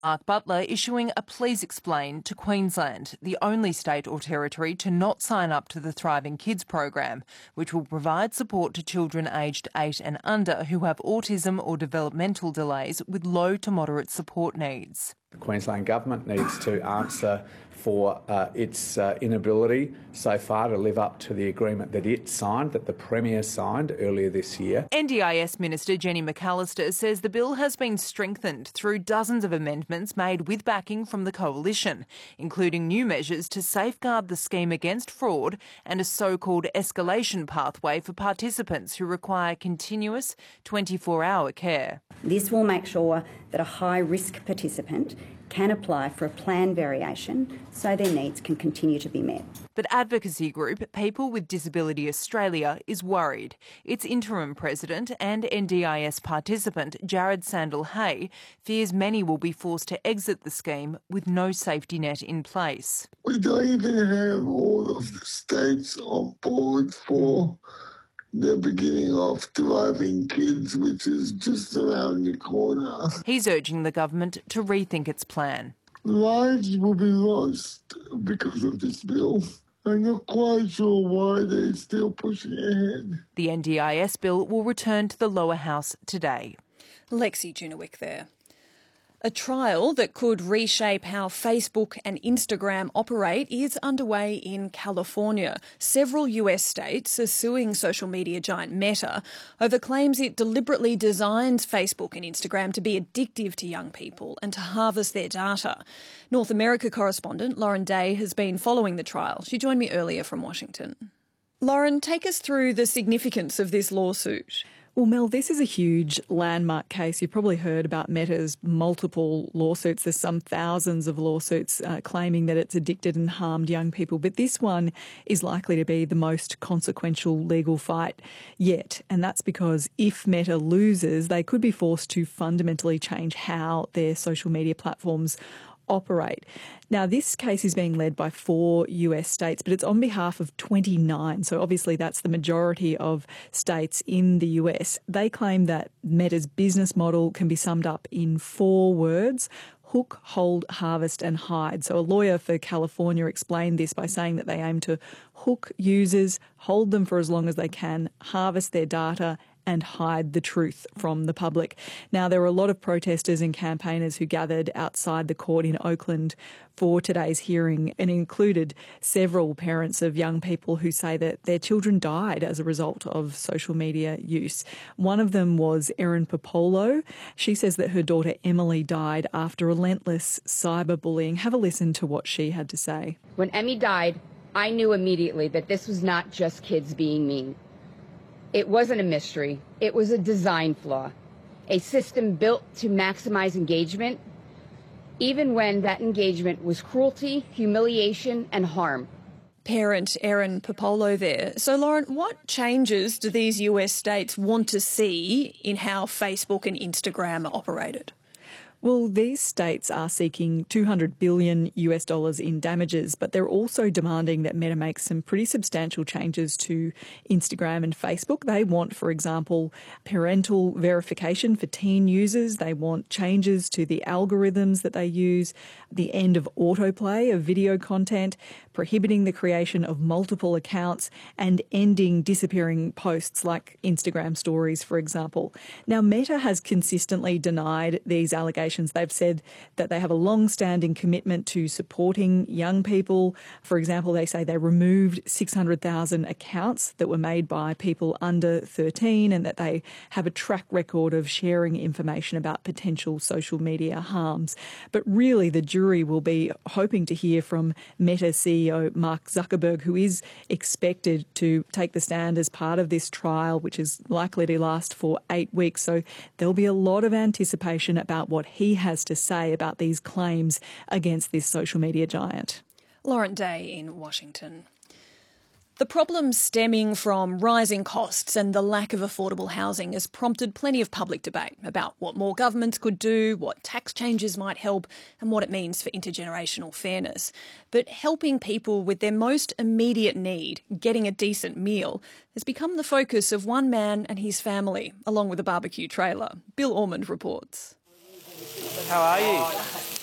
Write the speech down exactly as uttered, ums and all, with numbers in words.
Mark Butler issuing a please explain to Queensland, the only state or territory to not sign up to the Thriving Kids program, which will provide support to children aged eight and under who have autism or developmental delays with low to moderate support needs. The Queensland Government needs to answer for uh, its uh, inability so far to live up to the agreement that it signed, that the Premier signed earlier this year. N D I S Minister Jenny McAllister says the bill has been strengthened through dozens of amendments made with backing from the Coalition, including new measures to safeguard the scheme against fraud and a so-called escalation pathway for participants who require continuous twenty-four hour care. This will make sure that a high-risk participant can apply for a plan variation so their needs can continue to be met. But advocacy group People with Disability Australia is worried. Its interim president and N D I S participant Jared Sandel-Hay fears many will be forced to exit the scheme with no safety net in place. We don't even have all of the states on board for the beginning of Thriving Kids, which is just around the corner. He's urging the government to rethink its plan. Lives will be lost because of this bill. I'm not quite sure why they're still pushing ahead. The N D I S bill will return to the lower house today. Lexi Junowick there. A trial that could reshape how Facebook and Instagram operate is underway in California. Several U S states are suing social media giant Meta over claims it deliberately designs Facebook and Instagram to be addictive to young people and to harvest their data. North America correspondent Lauren Day has been following the trial. She joined me earlier from Washington. Lauren, take us through the significance of this lawsuit. Well, Mel, this is a huge landmark case. You've probably heard about Meta's multiple lawsuits. There's some thousands of lawsuits uh, claiming that it's addicted and harmed young people. But this one is likely to be the most consequential legal fight yet. And that's because if Meta loses, they could be forced to fundamentally change how their social media platforms operate. Now, this case is being led by four U S states, but it's on behalf of twenty-nine. So obviously that's the majority of states in the U S. They claim that Meta's business model can be summed up in four words: hook, hold, harvest and hide. So a lawyer for California explained this by saying that they aim to hook users, hold them for as long as they can, harvest their data and hide the truth from the public. Now, there were a lot of protesters and campaigners who gathered outside the court in Oakland for today's hearing, and included several parents of young people who say that their children died as a result of social media use. One of them was Erin Popolo. She says that her daughter Emily died after relentless cyberbullying. Have a listen to what she had to say. When Emmy died, I knew immediately that this was not just kids being mean. It wasn't a mystery. It was a design flaw, a system built to maximize engagement, even when that engagement was cruelty, humiliation, and harm. Parent Erin Popolo there. So, Lauren, what changes do these U S states want to see in how Facebook and Instagram are operated? Well, these states are seeking two hundred billion U S dollars in damages, but they're also demanding that Meta makes some pretty substantial changes to Instagram and Facebook. They want, for example, parental verification for teen users. They want changes to the algorithms that they use, the end of autoplay of video content, prohibiting the creation of multiple accounts, and ending disappearing posts like Instagram stories, for example. Now, Meta has consistently denied these allegations. They've said that they have a long-standing commitment to supporting young people. For example, they say they removed six hundred thousand accounts that were made by people under thirteen, and that they have a track record of sharing information about potential social media harms. But really, the jury will be hoping to hear from Meta C E O Mark Zuckerberg, who is expected to take the stand as part of this trial, which is likely to last for eight weeks. So there'll be a lot of anticipation about what he he has to say about these claims against this social media giant. Lauren Day in Washington. The problems stemming from rising costs and the lack of affordable housing has prompted plenty of public debate about what more governments could do, what tax changes might help, and what it means for intergenerational fairness. But helping people with their most immediate need, getting a decent meal, has become the focus of one man and his family, along with a barbecue trailer. Bill Ormond reports. How are you?